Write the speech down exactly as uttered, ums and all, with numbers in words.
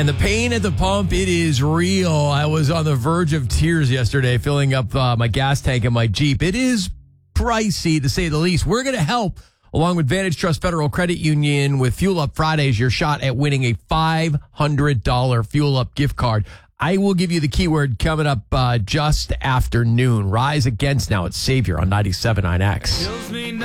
Man, the pain at the pump, it is real. I was on the verge of tears yesterday filling up uh, my gas tank in my Jeep. It is pricey, to say the least. We're going to help, along with Vantage Trust Federal Credit Union, with Fuel Up Fridays, your shot at winning a five hundred dollars Fuel Up gift card. I will give you the keyword coming up uh, just after noon. Rise Against now at Savior on ninety-seven point nine X.